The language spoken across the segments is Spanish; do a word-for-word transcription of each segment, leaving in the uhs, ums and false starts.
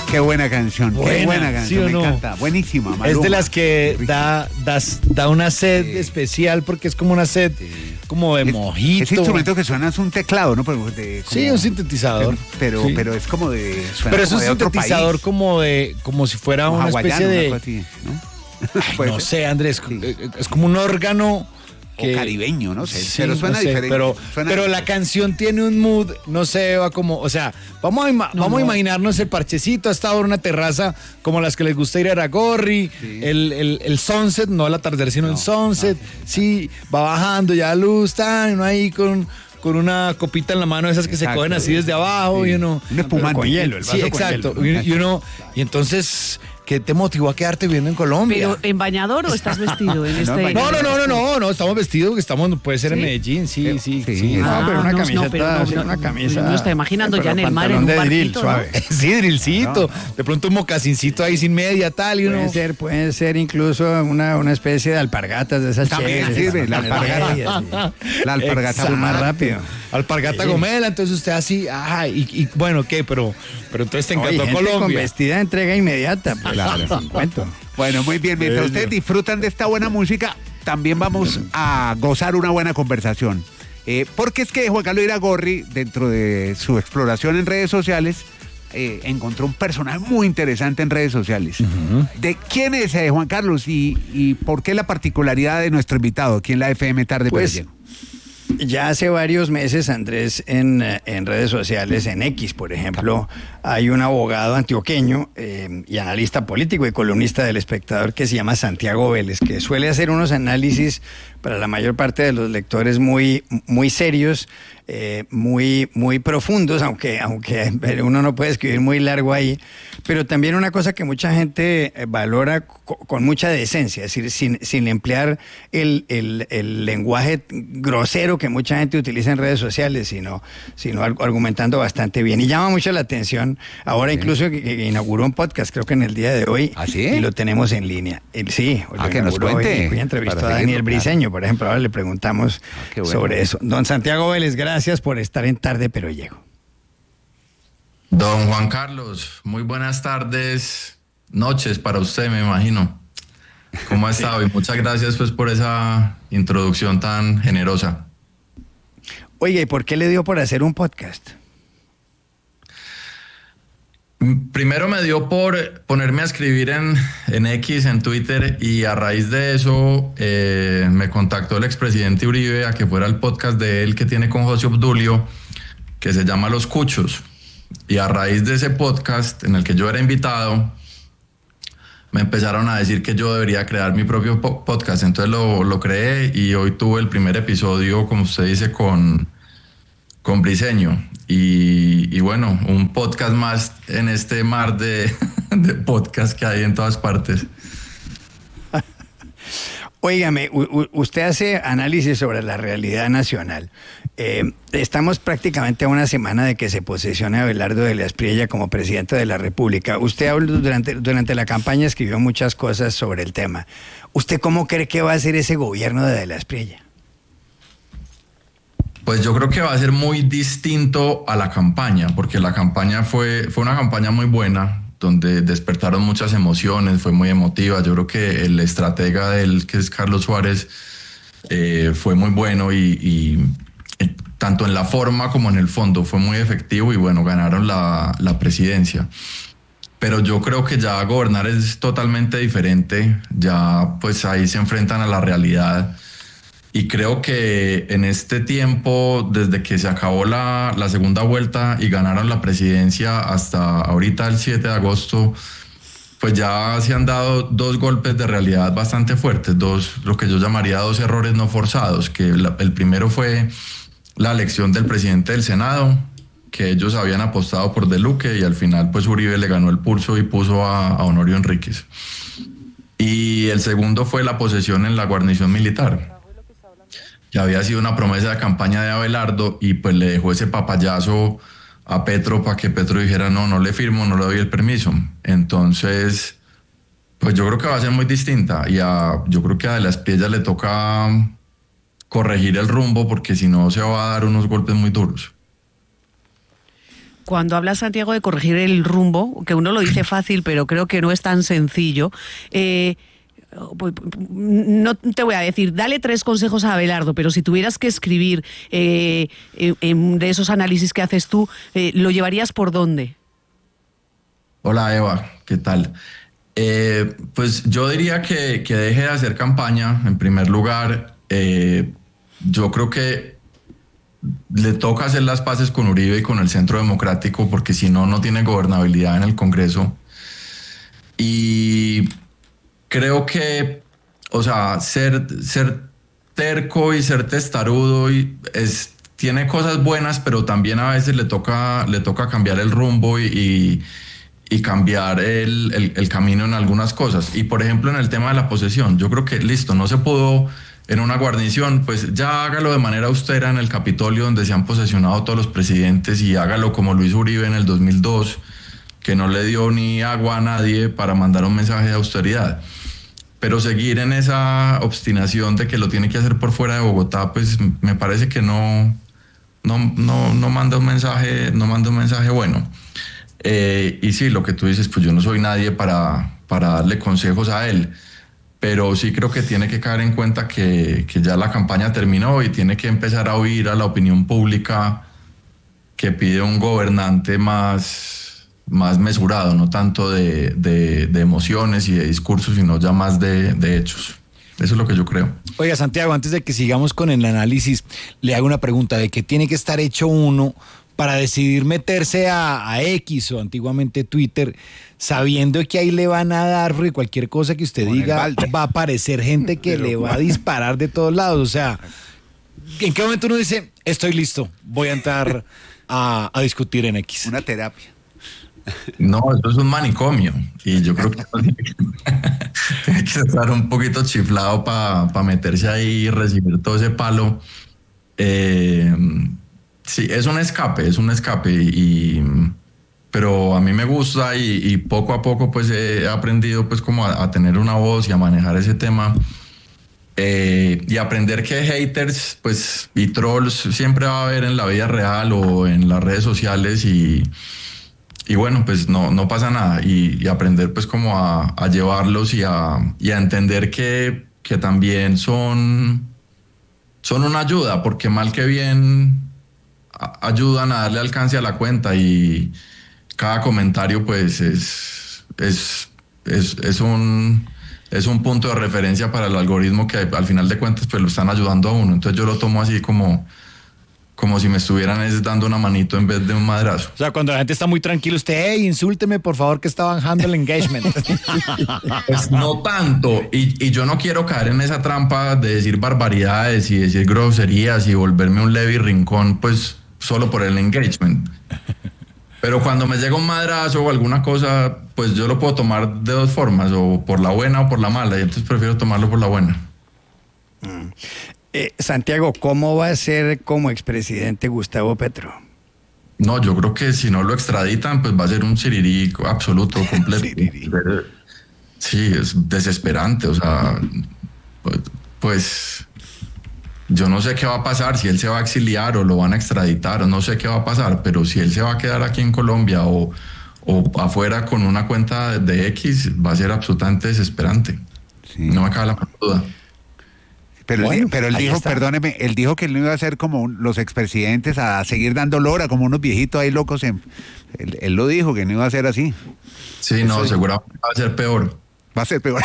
Qué buena canción, buena, qué buena canción, ¿sí me no? encanta. Buenísima, Maluma. Es de las que da, da, da una sed sí. especial porque es como una sed sí. como de es, mojito. Ese instrumento que suena es un teclado, ¿no? Pero de, como, sí, un sintetizador. Pero, sí. pero es como de. Pero es un sintetizador como de, como si fuera como una especie de. Así, ¿no? Ay, no sé, Andrés, sí. es como un órgano. Que, o caribeño, no sé, sí, pero suena no sé, diferente. Pero, suena pero diferente. La canción tiene un mood, no sé, va como, o sea, vamos a, ima- no, vamos no. a imaginarnos el parchecito, hasta ahora una terraza como las que les gusta ir a Aragorri, sí. el, el, el sunset, no el atardecer, sino no, el sunset, no. sí, va bajando ya la luz, está uno ahí con... con una copita en la mano, esas que exacto, se cogen así desde abajo, sí. y uno... Un espumante. Con hielo, el vaso sí, exacto, con hielo. Y, y uno, y entonces... ¿Qué te motivó a quedarte viviendo en Colombia? ¿Pero en bañador o estás vestido en este...? No, no, no, no, no, no, estamos vestidos, que estamos, puede ser ¿sí? en Medellín, sí, sí, sí. sí. Ah, no, pero una no, camiseta, no, pero no, sí, no, una camisa. Me lo estoy imaginando ya en el mar, en un de barquito, drill, ¿no? suave. Sí, drillcito, no. de pronto un mocasincito ahí sin media, tal, y uno... Puede ser, puede ser incluso una, una especie de alpargatas de esas también chéveres. sirve, la alpargata. Medias, la alpargata más rápido. Alpargata sí. gomela, entonces usted así, ajá, y, y bueno, ¿qué? Pero, pero entonces te encantó Oye, Colombia. Con vestida de entrega inmediata, pues, claro, sin cuento. Bueno, muy bien, mientras ustedes disfrutan de esta buena música, también vamos a gozar una buena conversación. Eh, porque es que Juan Carlos Iragorri, dentro de su exploración en redes sociales, eh, encontró un personaje muy interesante en redes sociales. Uh-huh. ¿De quién es eh, Juan Carlos y, y por qué la particularidad de nuestro invitado aquí en la F M Tarde pues, Pero Llego? Ya hace varios meses, Andrés, en, en redes sociales, en X, por ejemplo, hay un abogado antioqueño eh, y analista político y columnista del Espectador que se llama Santiago Vélez, que suele hacer unos análisis para la mayor parte de los lectores muy, muy serios, eh, muy, muy profundos, aunque, aunque uno no puede escribir muy largo ahí, pero también una cosa que mucha gente valora co- con mucha decencia, es decir, sin, sin emplear el, el, el lenguaje grosero que mucha gente utiliza en redes sociales, sino, sino argumentando bastante bien. Y llama mucho la atención, ahora sí. incluso que, que inauguró un podcast, creo que en el día de hoy, ¿ah, sí? y lo tenemos en línea. El, sí, ah, que nos cuente. Hoy, hoy entrevistó a Daniel Briseño, por ejemplo, ahora le preguntamos ah, bueno. sobre eso. Don Santiago Vélez, gracias por estar en Tarde Pero Llego. Don Juan Carlos, muy buenas tardes, noches para usted, me imagino. ¿Cómo ha estado? Y muchas gracias pues por esa introducción tan generosa. Oiga, ¿y por qué le dio por hacer un podcast? Primero me dio por ponerme a escribir en, en X, en Twitter, y a raíz de eso eh, me contactó el expresidente Uribe a que fuera el podcast de él que tiene con José Obdulio, que se llama Los Cuchos. Y a raíz de ese podcast en el que yo era invitado, me empezaron a decir que yo debería crear mi propio po- podcast. Entonces lo, lo creé y hoy tuve el primer episodio, como usted dice, con, con Briseño. Y, y bueno, un podcast más en este mar de, de podcast que hay en todas partes. Óigame, u- usted hace análisis sobre la realidad nacional. Eh, estamos prácticamente a una semana de que se posesione Abelardo de la Espriella como presidente de la República. Usted durante, durante la campaña escribió muchas cosas sobre el tema. ¿Usted cómo cree que va a ser ese gobierno de de la Espriella? Pues yo creo que va a ser muy distinto a la campaña, porque la campaña fue, fue una campaña muy buena, donde despertaron muchas emociones, fue muy emotiva. Yo creo que el estratega de él, que es Carlos Suárez, eh, fue muy bueno y, y, y tanto en la forma como en el fondo fue muy efectivo y bueno, ganaron la, la presidencia. Pero yo creo que ya gobernar es totalmente diferente, ya pues ahí se enfrentan a la realidad. Y creo que en este tiempo, desde que se acabó la, la segunda vuelta y ganaron la presidencia hasta ahorita el siete de agosto, pues ya se han dado dos golpes de realidad bastante fuertes, dos, lo que yo llamaría dos errores no forzados, que la, el primero fue la elección del presidente del Senado, que ellos habían apostado por De Luque y al final pues Uribe le ganó el pulso y puso a, a Honorio Enríquez. Y el segundo fue la posesión en la guarnición militar. Ya había sido una promesa de campaña de Abelardo y pues le dejó ese papayazo a Petro para que Petro dijera no, no le firmo, no le doy el permiso. Entonces, pues yo creo que va a ser muy distinta y a, yo creo que a De la Espriella le toca corregir el rumbo porque si no se va a dar unos golpes muy duros. cuando habla Santiago de corregir el rumbo, que uno lo dice fácil, pero creo que no es tan sencillo, eh, no te voy a decir, dale tres consejos a Abelardo, pero si tuvieras que escribir eh, en, de esos análisis que haces tú, eh, ¿lo llevarías por dónde? Hola Eva, ¿qué tal? Eh, pues yo diría que, que deje de hacer campaña, en primer lugar. Eh, yo creo que le toca hacer las paces con Uribe y con el Centro Democrático, porque si no, no tiene gobernabilidad en el Congreso. Y creo que, o sea, ser, ser terco y ser testarudo y es, tiene cosas buenas, pero también a veces le toca, le toca cambiar el rumbo y, y, y cambiar el, el, el camino en algunas cosas. Y por ejemplo, en el tema de la posesión, yo creo que listo, no se pudo en una guarnición, pues ya hágalo de manera austera en el Capitolio, donde se han posesionado todos los presidentes, y hágalo como Luis Uribe en el dos mil dos, que no le dio ni agua a nadie para mandar un mensaje de austeridad. Pero seguir en esa obstinación de que lo tiene que hacer por fuera de Bogotá, pues me parece que no, no, no, no manda un mensaje, no manda un mensaje bueno. Eh, y sí, lo que tú dices, pues yo no soy nadie para, para darle consejos a él, pero sí creo que tiene que caer en cuenta que, que ya la campaña terminó y tiene que empezar a oír a la opinión pública que pide un gobernante más, más mesurado, no tanto de, de, de emociones y de discursos, sino ya más de, de hechos. Eso es lo que yo creo. Oiga, Santiago, antes de que sigamos con el análisis, le hago una pregunta de qué tiene que estar hecho uno para decidir meterse a, a X o antiguamente Twitter, sabiendo que ahí le van a dar, porque cualquier cosa que usted Con diga va a aparecer gente que le va a disparar de todos lados. O sea, ¿en qué momento uno dice, estoy listo, voy a entrar a, a discutir en X? Una terapia. No, eso es un manicomio y yo creo que tiene que estar un poquito chiflado para pa meterse ahí y recibir todo ese palo. Eh, sí, es un escape, es un escape, y, pero a mí me gusta y, y poco a poco pues he aprendido pues como a, a tener una voz y a manejar ese tema. Eh, y aprender que haters pues y trolls siempre va a haber en la vida real o en las redes sociales, y Y bueno, pues no, no pasa nada, y, y aprender pues como a, a llevarlos y a, y a entender que, que también son, son una ayuda, porque mal que bien a, ayudan a darle alcance a la cuenta, y cada comentario pues es, es, es, es, un, es un punto de referencia para el algoritmo que al final de cuentas pues lo están ayudando a uno. Entonces yo lo tomo así como... como si me estuvieran dando una manito en vez de un madrazo. O sea, cuando la gente está muy tranquila, usted, hey, insúlteme por favor que está bajando el engagement. Pues no tanto, y, y yo no quiero caer en esa trampa de decir barbaridades y decir groserías y volverme un Levi Rincón, pues solo por el engagement. Pero cuando me llega un madrazo o alguna cosa, pues yo lo puedo tomar de dos formas, o por la buena o por la mala, y entonces prefiero tomarlo por la buena. Mm. Eh, Santiago, ¿cómo va a ser como expresidente Gustavo Petro? No, yo creo que si no lo extraditan, pues va a ser un sirirí absoluto, completo. Sirirí. Sí, es desesperante, o sea, pues yo no sé qué va a pasar, si él se va a exiliar o lo van a extraditar, no sé qué va a pasar, pero si él se va a quedar aquí en Colombia o, o afuera con una cuenta de X, va a ser absolutamente desesperante. Sí. No me cabe la menor duda. Pero, bueno, él, pero él dijo, está. perdóneme, él dijo que él no iba a ser como un, los expresidentes a seguir dando lora, como unos viejitos ahí locos. En, él, él lo dijo, que no iba a ser así. Sí, no, Eso, seguramente va a ser peor. Va a ser peor.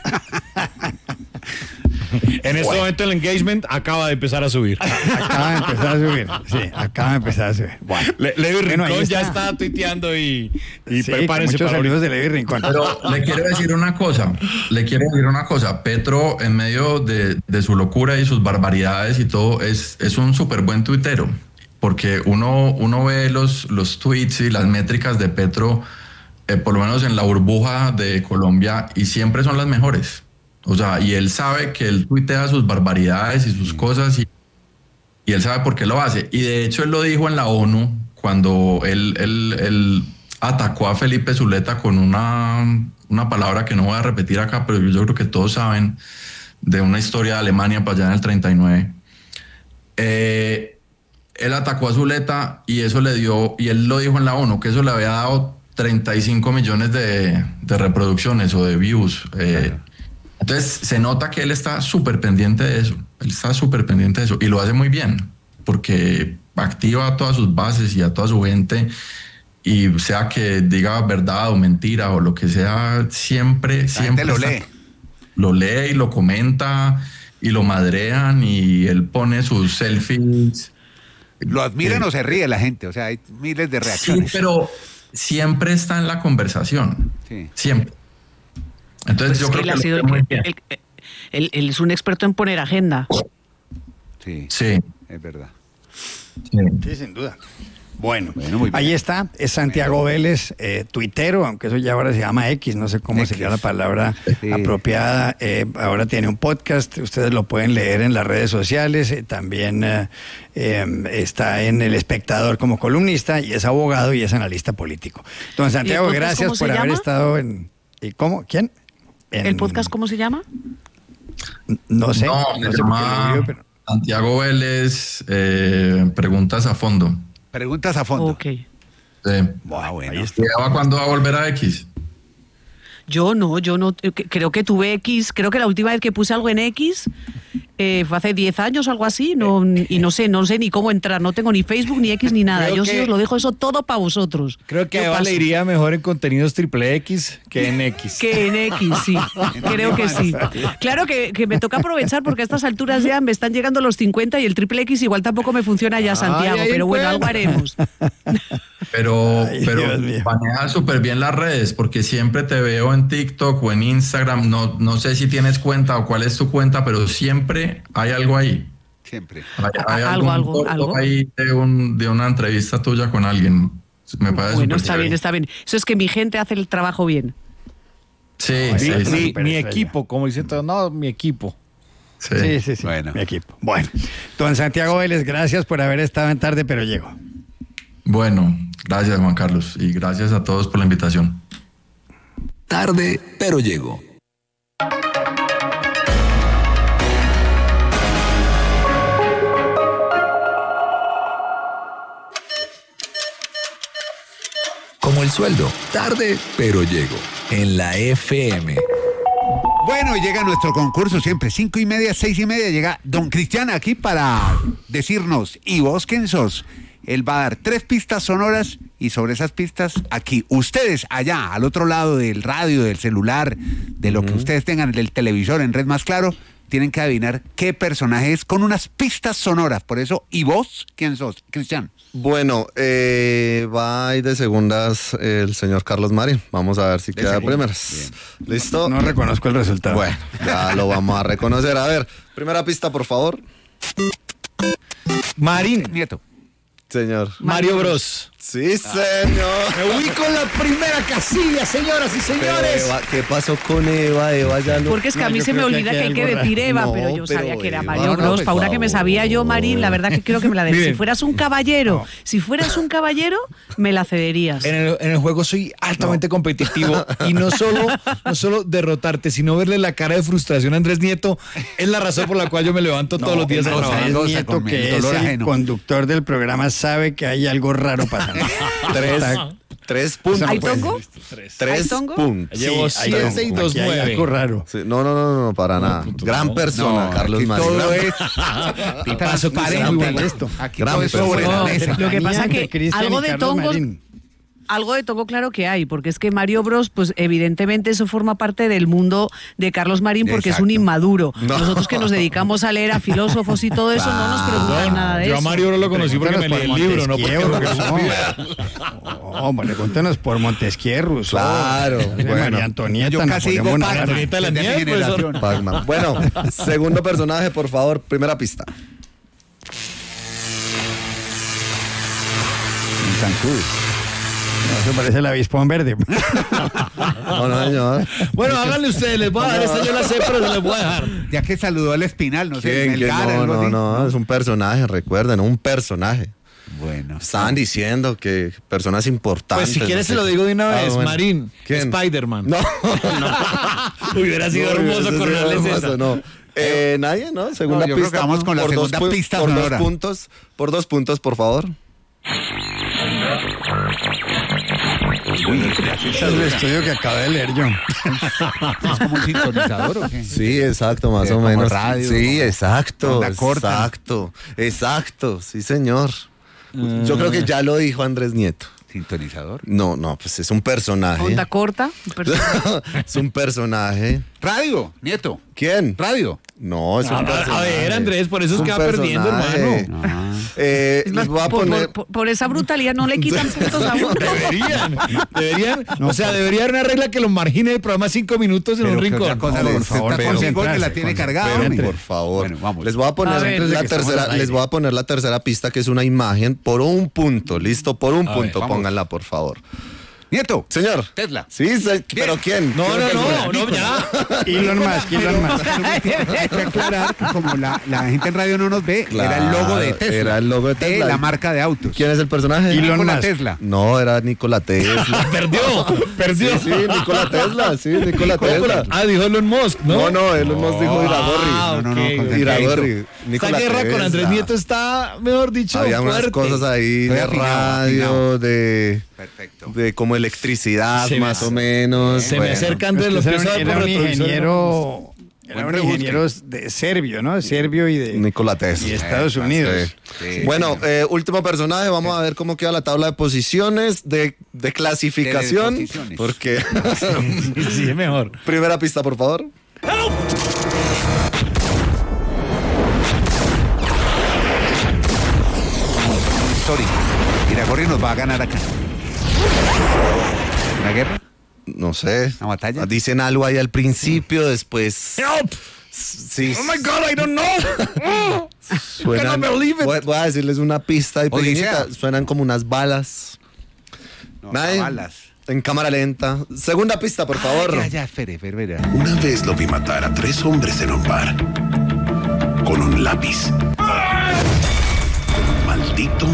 En este bueno. momento el engagement acaba de empezar a subir. Acaba de empezar a subir. Sí, acaba de empezar a subir. Bueno, Le, Levi Rincón bueno, está. ya está tuiteando y, y sí, prepárense muchos para saludos de Levi Rincón. Pero le quiero decir una cosa, le quiero decir una cosa. Petro, en medio de, de su locura y sus barbaridades y todo, es, es un súper buen tuitero, porque uno, uno ve los, los tweets y las métricas de Petro, eh, por lo menos en la burbuja de Colombia, y siempre son las mejores. O sea, y él sabe que él tuitea sus barbaridades y sus cosas, y, y él sabe por qué lo hace. Y de hecho él lo dijo en la ONU cuando él, él, él atacó a Felipe Zuleta con una, una palabra que no voy a repetir acá, pero yo creo que todos saben, de una historia de Alemania para allá en el treinta y nueve. Eh, él atacó a Zuleta y eso le dio, y él lo dijo en la ONU, que eso le había dado treinta y cinco millones de, de reproducciones o de views. Eh, claro. Entonces se nota que él está súper pendiente de eso, él está súper pendiente de eso y lo hace muy bien, porque activa a todas sus bases y a toda su gente, y sea que diga verdad o mentira o lo que sea, siempre, siempre lo está, lee. Lo lee y lo comenta y lo madrean y él pone sus selfies. Lo admiran eh, o se ríe la gente, o sea, hay miles de reacciones. Sí, pero siempre está en la conversación, sí. Siempre. Entonces pues yo creo que, que, él, muy él, él, él, él es un experto en poner agenda. Sí, sí. Es verdad. Sí, sí sin duda. Bueno, bueno ahí está, es Santiago Vélez, eh, tuitero, aunque eso ya ahora se llama X, no sé cómo X. sería la palabra sí. apropiada. Eh, ahora tiene un podcast, ustedes lo pueden leer en las redes sociales, eh, también eh, eh, está en El Espectador como columnista y es abogado y es analista político. Entonces, Santiago, gracias por haber estado en... ¿Y cómo? ¿Quién? En, ¿El podcast cómo se llama? No sé. No, no se sé llama por qué pero... Santiago Vélez, eh, Preguntas a Fondo. Preguntas a fondo. Ok. Sí. Wow, bueno. ¿Cuándo va a volver a X? Yo no, yo no, creo que tuve X, creo que la última vez que puse algo en X eh, fue hace diez años o algo así, no, y no sé, no sé ni cómo entrar, no tengo ni Facebook, ni X, ni nada. Creo yo que, sí os lo dejo eso todo para vosotros. Creo que a Eva le iría mejor en contenidos triple X que en X. Que en X, sí, creo que sí. Claro que, que me toca aprovechar porque a estas alturas ya me están llegando los cincuenta y el triple X igual tampoco me funciona ya, Santiago, ay, pero bueno, algo haremos. Pero, ay, pero maneja súper bien las redes, porque siempre te veo en TikTok o en Instagram, no, no sé si tienes cuenta o cuál es tu cuenta, pero siempre hay algo ahí. Siempre. Hay, hay algo, algo, algo. Ahí de, un, de una entrevista tuya con alguien. Me parece bueno, está chévere. bien, está bien. Eso es que mi gente hace el trabajo bien. Sí, no, sí, mi, sí. Mi, mi equipo, como dicen todos, no, mi equipo. Sí, sí, sí, sí bueno. Mi equipo. Bueno, don Santiago Vélez, gracias por haber estado en Tarde Pero Llego. Bueno, gracias Juan Carlos y gracias a todos por la invitación. Tarde Pero Llego. Como el sueldo, tarde pero llego, en la F M. Bueno, llega nuestro concurso siempre, cinco y media, seis y media, llega don Cristian aquí para decirnos, ¿y vos quién sos? Él va a dar tres pistas sonoras y sobre esas pistas, aquí, ustedes allá, al otro lado del radio, del celular, de lo uh-huh. que ustedes tengan, del televisor, en Red Más Claro, tienen que adivinar qué personaje es con unas pistas sonoras. Por eso, ¿y vos quién sos, Cristian? Bueno, eh, va ahí de segundas el señor Carlos Marín. Vamos a ver si de queda de primeras. Bien. ¿Listo? No reconozco el resultado. Bueno, ya lo vamos a reconocer. A ver, primera pista, por favor. Marín. Nieto. Señor. Mario Bros. Sí, señor. Me ubico en la primera casilla, señoras y señores. Eva, ¿qué pasó con Eva? Eva ya no. Porque es que no, a mí se me olvida que hay que decir Eva, no, pero yo pero sabía que era Mario Eva, Bros. No, Para una que me sabía yo, Marín, la verdad que quiero que me la des. Si fueras un caballero, no. si fueras un caballero, me la cederías. En el, en el juego soy altamente no. competitivo y no solo, no solo derrotarte, sino verle la cara de frustración a Andrés Nieto es la razón por la cual yo me levanto no, todos los días a trabajar. Andrés Nieto, que es el ajeno. conductor del programa, sabe que hay algo raro pasando. Tres, tres puntos. ¿Hay tongo? Tres, tres puntos. Llevo sí, siete y dos nueve. Algo raro. Sí, no, no, no, no, para no, nada. Punto, Gran no, persona, no, Carlos Marín. Todo es. Paso paren esto. Aquí Gran todo es sobre la mesa. Lo que pasa es que algo de tongos. Algo de tongo claro que hay, porque es que Mario Bros, pues evidentemente eso forma parte del mundo de Carlos Marín porque Exacto. es un inmaduro. No. Nosotros que nos dedicamos a leer a filósofos y todo eso, no nos preocupa no, nada de yo eso. Yo a Mario Bros lo conocí porque me leí el libro, no porque no, bueno, cuéntanos por Montesquieu, Rousseau. Claro, bueno. María Antonieta. Yo casi digo María Antonieta de la Nieve, Pac-Man. Bueno, segundo personaje, por favor, primera pista. Eso parece el avispón verde. No, no, señor. Bueno, háganle ustedes, les voy a dar, esta yo la sé, pero se les voy a dejar. Ya que saludó al Espinal, no sé. ¿Quién, quién? No, no, no, es un personaje, recuerden, un personaje. Bueno. Estaban diciendo que personas importantes. Pues si quieres no se sé lo qué. digo de una Ah, vez, bueno. Marín. ¿Quién? Spider-Man. No, Hubiera sido no, hermoso hubiese sido coronarles hermoso, esa. no. Eh, nadie, ¿no? Segunda No, yo creo pista. que vamos con la por segunda dos pu- pista Por sonora. dos puntos, por dos puntos, por favor. Ese es el estudio que acabé de leer yo. ¿Es como un sintonizador o qué? Sí, exacto, más Sí, o como menos. radio, sí, como exacto. onda corta. Exacto, exacto, sí, señor. Yo creo que ya lo dijo Andrés Nieto. ¿Sintonizador? No, no, pues es un personaje. Onda corta. persona- Es un personaje. Radio, Nieto. ¿Quién? Radio. No, es un A, personaje. a ver, Andrés, por eso es un que va perdiendo, personaje. hermano. Eh, Es más, les voy a por, poner. por- por- por esa brutalidad no le quitan puntos a uno. Deberían, deberían, o sea, debería haber una regla que los margine del programa cinco minutos en Pero un qué rincón. otra cosa, No, le- por usted favor, está pero- con gol que la concentrarse, tiene concentrarse. cargada, Pero, hombre. por favor. Bueno, vamos. Les voy a poner A ver. la Que estamos tercera, al aire. les voy a poner la tercera pista, que es una imagen por un punto. Listo, por un A punto, ver, vamos. pónganla, por favor. Nieto. Señor. Tesla. Sí, se- pero ¿quién? No, Quiero no, que no, suene. no, ya. Elon Musk, Elon Musk. Hay que aclarar que como la, la gente en radio no nos ve, era el logo de Claro, Tesla. era el logo de Tesla. la marca de autos. ¿Quién es el personaje? Elon Nikola Musk. Tesla. No, era Nikola Tesla. Perdió, perdió. Sí, sí, Nikola Tesla, sí, Nikola Tesla. Ah, dijo Elon Musk, ¿no? No, no, él nos dijo Iragorri. Ah, No, no, no, ok, con ok. Iragorri. Esta Nikola guerra con Tesla. Andrés Nieto está, mejor dicho, Había unas fuerte. cosas ahí Estoy de afinado, radio, afinado. de, Perfecto. de como electricidad, Se me- más o menos. Se me Bueno. acerca Andrés, Era los un, pies al era un retrovisor. ingeniero, era Buen un rebusque. ingeniero de serbio, ¿no? De Serbio y de, Nikola Tesla. y Estados Unidos. Sí. Sí, Bueno, señor. eh, último personaje, vamos a ver cómo queda la tabla de posiciones, de, de clasificación. De posiciones. Porque. Sí, es mejor. Primera pista, por favor. Sorry. Iragorri nos va a ganar acá. ¿Una guerra? No sé. ¿Una batalla? Dicen algo ahí al principio, después. Help! Sí. Oh my God, I don't know. Suenan, cannot believe it. voy, voy a decirles una pista ahí Odisea. pequeñita. Suenan como unas balas. No, Nadie. balas. En cámara lenta. Segunda pista, por favor. Ya, ya, espere, espere, espere. Una vez lo vi matar a tres hombres en un bar. Con un lápiz. Con un maldito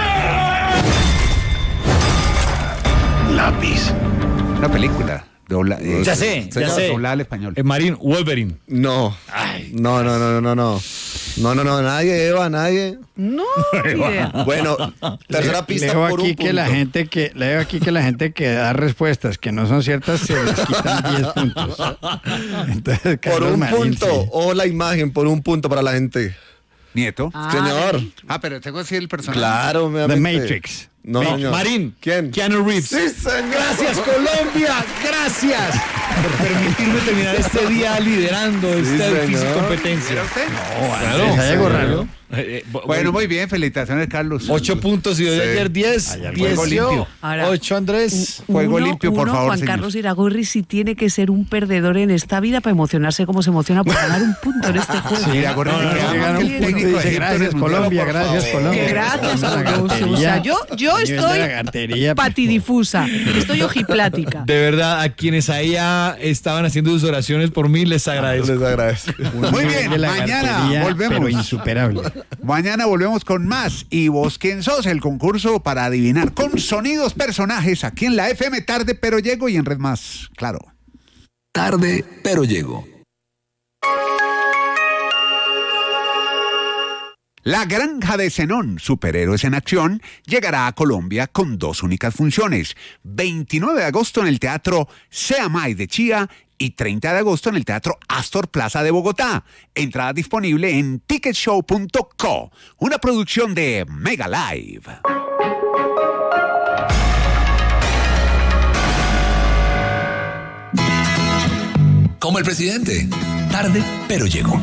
lápiz. Una película. Dobla, eh, Ya sé, ya señor, sé. Doblada al español. Eh, Marín, Wolverine. No. No, no, no, no, no. No, no, no, nadie, Eva, nadie. No, ni idea. Bueno, tercera pista Leo por aquí un que la punto. gente que leo aquí que la gente que da respuestas que no son ciertas se les quitan diez puntos. Entonces, Por Carlos un Marín, punto. sí. O la imagen, por un punto para la gente. Nieto. Ah, Señor. Ah, pero tengo que decir el personaje. Claro, The obviamente. Matrix. No, No, señor. Marín. ¿Quién? Keanu Reeves. Sí, señor. Gracias, Colombia. Gracias por permitirme terminar este día liderando esta señor. difícil competencia. ¿Era usted? Claro. hay algo raro. Eh, eh, bo- Bueno, muy bien, felicitaciones, Carlos. Ocho puntos y yo de Sí. ayer diez. Hay algo Diez Juego yo. limpio. Ahora, Ocho Andrés. Fuego Uno- limpio, por uno, favor, Juan señor. Carlos Iragorri sí tiene que ser un perdedor en esta vida para emocionarse como se emociona por ganar un punto en este juego. Sí, Iragorri, No, no, que no, ama gana que un el punto y técnico de dice, Egipto gracias en el Mundial, Colombia, por gracias favor. Colombia. Gracias, La Colombia. O sea, yo, yo nivel de estoy lagartería, pues, patidifusa, estoy ojiplática. De verdad, a quienes ahí ya estaban haciendo sus oraciones por mí, les agradezco. Les agradezco. Muy bien, de mañana lagartería, volvemos. Pero insuperable. Mañana volvemos con más. ¿Y vos quién sos? El concurso para adivinar con sonidos personajes aquí en la F M Tarde, pero llego y en Red Más. Claro. Tarde, pero llego. La Granja de Zenón, superhéroes en acción, llegará a Colombia con dos únicas funciones. veintinueve de agosto en el Teatro Seamay de Chía y treinta de agosto en el Teatro Astor Plaza de Bogotá. Entrada disponible en ticket show punto co, una producción de Mega Live. Como el presidente. Tarde, pero llego.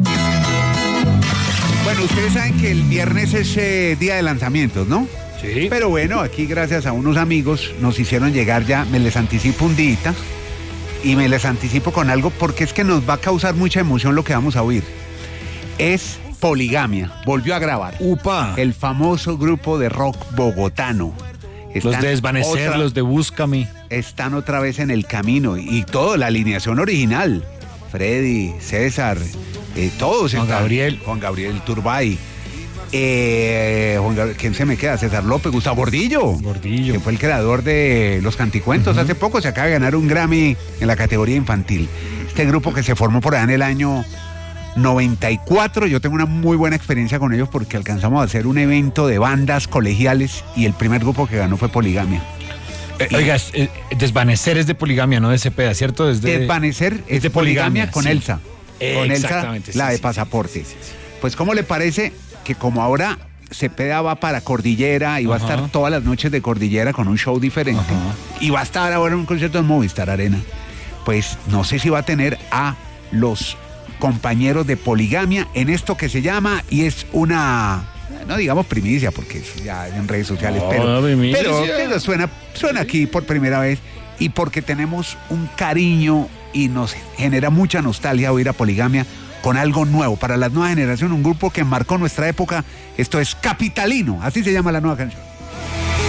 Bueno, ustedes saben que el viernes es eh, día de lanzamientos, ¿no? Sí. Pero bueno, aquí gracias a unos amigos nos hicieron llegar ya, me les anticipo un día y me les anticipo con algo porque es que nos va a causar mucha emoción lo que vamos a oír. Es Poligamia, volvió a grabar. Upa. El famoso grupo de rock bogotano. Los Están de Desvanecer, otra- los de Búscame. Están otra vez en el camino y toda la alineación original. Freddy, César, eh, todos Juan están. Gabriel. Juan Gabriel Turbay. Eh, ¿Quién se me queda? César López, Gustavo Gordillo. Gordillo. Que fue el creador de Los Canticuentos. Uh-huh. Hace poco se acaba de ganar un Grammy en la categoría infantil. Este grupo que se formó por allá en el año noventa y cuatro, yo tengo una muy buena experiencia con ellos porque alcanzamos a hacer un evento de bandas colegiales y el primer grupo que ganó fue Poligamia. Eh, oiga, eh, Desvanecer es de Poligamia, no de Cepeda, ¿cierto? Es de, Desvanecer es, es de Poligamia, Poligamia con sí. Elsa. Eh, con exactamente, Elsa, sí, la de sí, Pasaporte. Sí, sí, sí. Pues, ¿cómo le parece que como ahora Cepeda va para Cordillera y va Ajá. a estar todas las noches de Cordillera con un show diferente Ajá. y va a estar ahora en un concierto en Movistar Arena? Pues no sé si va a tener a los compañeros de Poligamia en esto que se llama, y es una, no digamos primicia porque es ya en redes sociales, no, pero, pero, pero suena, suena aquí por primera vez, y porque tenemos un cariño y nos genera mucha nostalgia oír a Poligamia con algo nuevo para la nueva generación, un grupo que marcó nuestra época. Esto es Capitalino, así se llama la nueva canción.